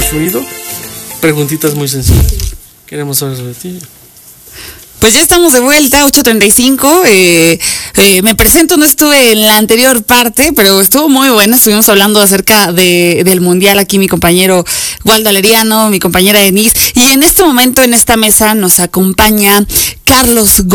influido? Preguntitas muy sencillas. Queremos saber sobre ti. Pues ya estamos de vuelta, 8:35. Me presento, no estuve en la anterior parte, pero estuvo muy buena. Estuvimos hablando acerca del Mundial aquí, mi compañero Waldo Aleriano, mi compañera Denise. Y en este momento, en esta mesa, nos acompaña Carlos